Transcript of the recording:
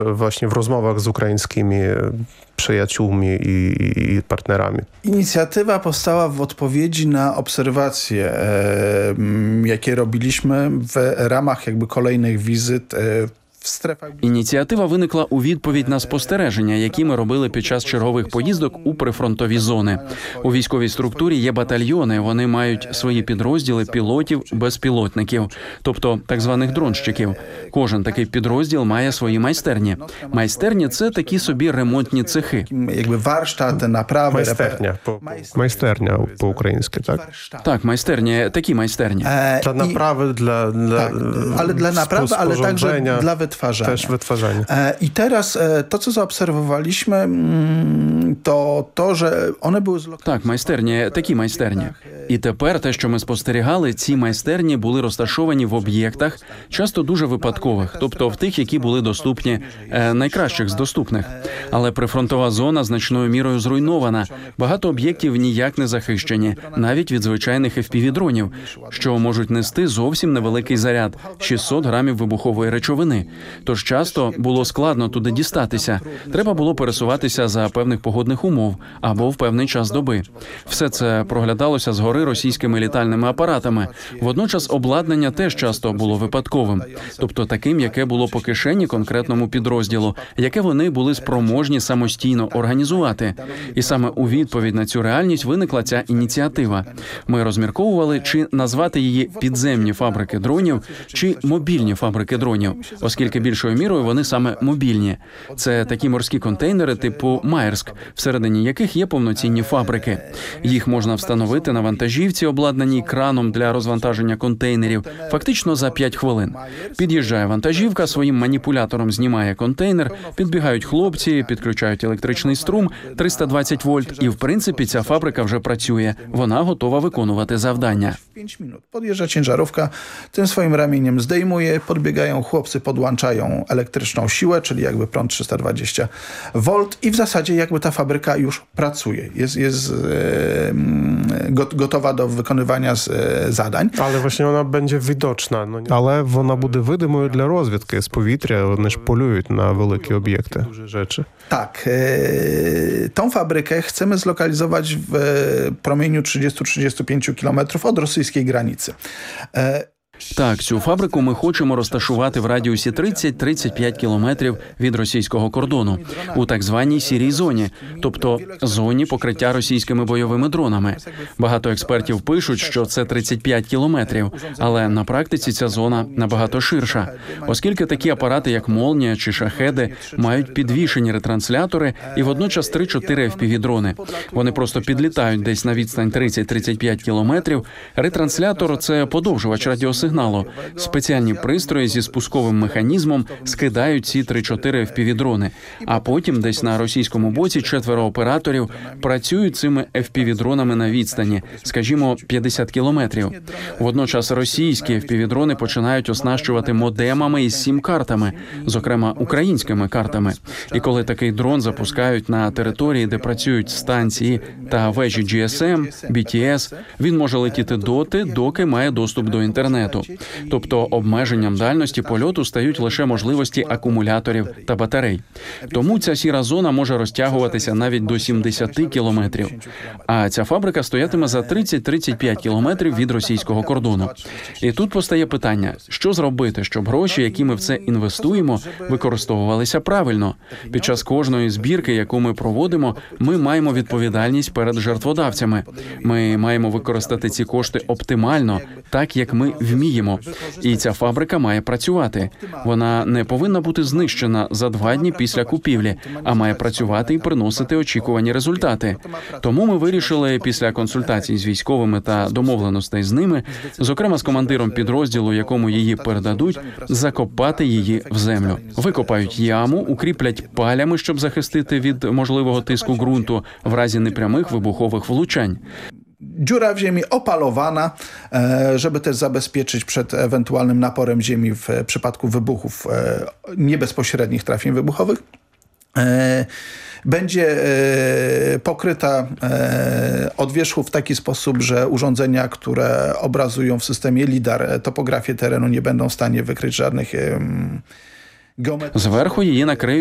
właśnie w rozmowach z ukraińskimi przyjaciółmi i partnerami. Inicjatywa powstała w odpowiedzi na obserwacje, jakie robiliśmy w ramach kolejnych wizyt в стрефах. Ініціатива виникла у відповідь на спостереження, які ми робили під час чергових поїздок у прифронтові зони. У військовій структурі є батальйони, вони мають свої підрозділи пілотів-безпілотників, тобто так званих дронщиків. Кожен такий підрозділ має свої майстерні. Майстерні – це такі собі ремонтні цехи. Якби warsztat, naprawy, Майстерня по-українськи, так? Так, майстерні, такі майстерні. Для направи, ale dla naprawy, ale także dla wytwarzania. Też wytwarzania. I teraz to, co zaobserwowaliśmy, to, że one były zlokalizowane. Так, майстерні, такі майстерні. І тепер те, що ми спостерігали, ці майстерні були розташовані в об'єктах, часто дуже випадкових, тобто в тих, які були доступні, найкращих з доступних. Але прифронтова зона значною мірою зруйнована. Багато об'єктів ніяк не захищені, навіть від звичайних FPV-дронів, що можуть нести зовсім невеликий заряд – 600 грамів вибухової речовини. Тож часто було складно туди дістатися. Треба було пересуватися за певних погодних умов або в певний час доби. Все це проглядалося згори російськими літальними апаратами. Водночас обладнання теж часто було випадковим. Тобто таким, яке було по кишені конкретному підрозділу, яке вони були спроможні самостійно організувати. І саме у відповідь на цю реальність виникла ця ініціатива. Ми розмірковували, чи назвати її підземні фабрики дронів, чи мобільні фабрики дронів, оскільки більшою мірою вони саме мобільні. Це такі морські контейнери типу Маєрськ, всередині яких є повноцінні фабрики. Їх можна встановити на вантажівці, обладнаній краном для розвантаження контейнерів, фактично за 5 хвилин. Під'їжджає вантажівка, своїм маніпулятором знімає контейнер, підбігають хлопці, підключають електричний струм, 320 вольт, і в принципі ця фабрика вже працює. Вона готова виконувати завдання. 5 minut. Podjeżdża ciężarówka, tym swoim ramieniem zdejmuje, podbiegają chłopcy, podłączają elektryczną siłę, czyli jakby prąd 320 V i w zasadzie jakby ta fabryka już pracuje. Jest gotowa do wykonywania zadań. Але właśnie ona będzie widoczna. Але вона буде видимою для розвідки з повітря. Вони ж полюють на великі об'єкти. Дуже rzeczy. Tak. Tą fabrykę chcemy zlokalizować w promieniu 30-35 km od rosyjskiej granicy. Так, цю фабрику ми хочемо розташувати в радіусі 30-35 кілометрів від російського кордону, у так званій сірій зоні, тобто зоні покриття російськими бойовими дронами. Багато експертів пишуть, що це 35 кілометрів, але на практиці ця зона набагато ширша, оскільки такі апарати, як «Молнія» чи «Шахеди», мають підвішені ретранслятори і водночас 3-4 FPV-дрони. Вони просто підлітають десь на відстань 30-35 кілометрів. Ретранслятор – це подовжувач радіосигналу. Спеціальні пристрої зі спусковим механізмом скидають ці 3-4 FPV-дрони, а потім десь на російському боці 4 операторів працюють цими FPV-дронами на відстані, скажімо, 50 кілометрів. Водночас російські FPV-дрони починають оснащувати модемами із сім-картами, зокрема українськими картами. І коли такий дрон запускають на території, де працюють станції та вежі GSM, BTS, він може летіти доти, доки має доступ до інтернету. Тобто обмеженням дальності польоту стають лише можливості акумуляторів та батарей. Тому ця сіра зона може розтягуватися навіть до 70 кілометрів. А ця фабрика стоятиме за 30-35 кілометрів від російського кордону. І тут постає питання, що зробити, щоб гроші, які ми в це інвестуємо, використовувалися правильно. Під час кожної збірки, яку ми проводимо, ми маємо відповідальність перед жертводавцями. Ми маємо використати ці кошти оптимально, так як ми вміємо. І ця фабрика має працювати. Вона не повинна бути знищена за 2 дні після купівлі, а має працювати і приносити очікувані результати. Тому ми вирішили після консультацій з військовими та домовленостей з ними, зокрема з командиром підрозділу, якому її передадуть, закопати її в землю. Викопають яму, укріплять палями, щоб захистити від можливого тиску ґрунту в разі непрямих вибухових влучань. Dziura w ziemi opalowana, żeby też zabezpieczyć przed ewentualnym naporem ziemi w przypadku wybuchów, nie bezpośrednich trafień wybuchowych. Będzie pokryta od wierzchu w taki sposób, że urządzenia, które obrazują w systemie LIDAR topografię terenu, nie będą w stanie wykryć żadnych Зверху її накриють